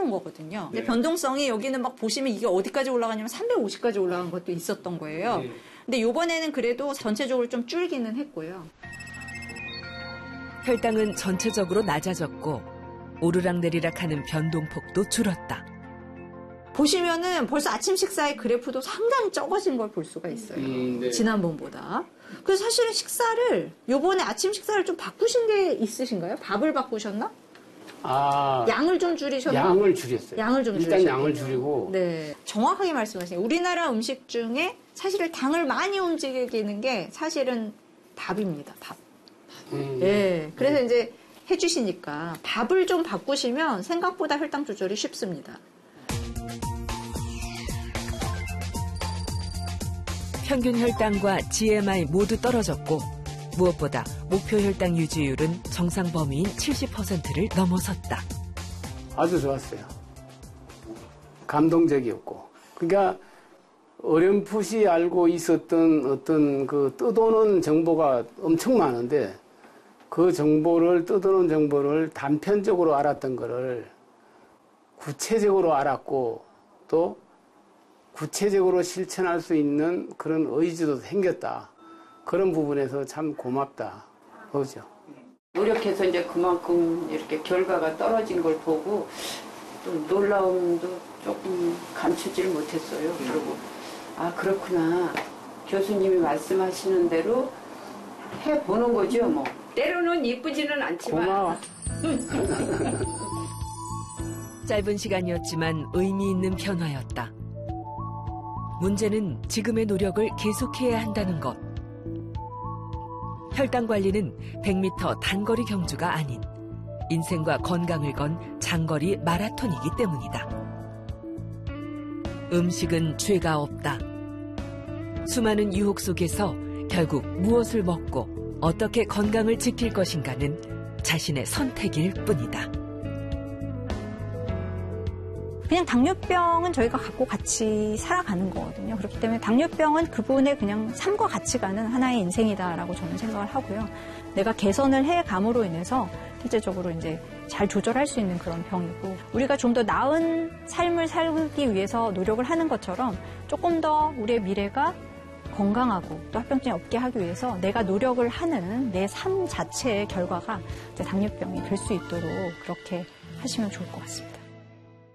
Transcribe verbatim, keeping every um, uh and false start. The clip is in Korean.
쌓아놓은 거거든요. 근데 네. 변동성이 여기는 막 보시면 이게 어디까지 올라가냐면 삼백오십까지 올라간 것도 있었던 거예요. 네. 근데 이번에는 그래도 전체적으로 좀 줄기는 했고요. 혈당은 전체적으로 낮아졌고 오르락내리락하는 변동폭도 줄었다. 보시면은 벌써 아침 식사의 그래프도 상당히 적어진 걸 볼 수가 있어요. 음, 네. 지난번보다. 그래서 사실은 식사를 요번에 아침 식사를 좀 바꾸신 게 있으신가요? 밥을 바꾸셨나? 아, 양을 좀 줄이셨나? 양을 줄였어요. 양을 좀 일단 줄이셨군요. 양을 줄이고. 네. 정확하게 말씀하시네요. 우리나라 음식 중에 사실은 당을 많이 움직이는 게 사실은 밥입니다. 밥. 음, 예. 그래서 네. 이제 해주시니까 밥을 좀 바꾸시면 생각보다 혈당 조절이 쉽습니다. 평균 혈당과 지엠아이 모두 떨어졌고 무엇보다 목표 혈당 유지율은 정상 범위인 칠십 퍼센트를 넘어섰다. 아주 좋았어요. 감동적이었고. 그러니까 어렴풋이 알고 있었던 어떤 그 뜯어오는 정보가 엄청 많은데 그 정보를 뜯어오는 정보를 단편적으로 알았던 거를 구체적으로 알았고 또 구체적으로 실천할 수 있는 그런 의지도 생겼다. 그런 부분에서 참 고맙다. 그렇죠. 노력해서 이제 그만큼 이렇게 결과가 떨어진 걸 보고 또 놀라움도 조금 감추질 못했어요. 그리고 아 그렇구나. 교수님이 말씀하시는 대로 해보는 거죠. 뭐 때로는 이쁘지는 않지만. 고마워. 짧은 시간이었지만 의미 있는 변화였다. 문제는 지금의 노력을 계속해야 한다는 것. 혈당 관리는 백 미터 단거리 경주가 아닌 인생과 건강을 건 장거리 마라톤이기 때문이다. 음식은 죄가 없다. 수많은 유혹 속에서 결국 무엇을 먹고 어떻게 건강을 지킬 것인가는 자신의 선택일 뿐이다. 그냥 당뇨병은 저희가 갖고 같이 살아가는 거거든요. 그렇기 때문에 당뇨병은 그분의 그냥 삶과 같이 가는 하나의 인생이다라고 저는 생각을 하고요. 내가 개선을 해감으로 인해서 실제적으로 이제 잘 조절할 수 있는 그런 병이고 우리가 좀 더 나은 삶을 살기 위해서 노력을 하는 것처럼 조금 더 우리의 미래가 건강하고 또 합병증이 없게 하기 위해서 내가 노력을 하는 내 삶 자체의 결과가 이제 당뇨병이 될 수 있도록 그렇게 하시면 좋을 것 같습니다.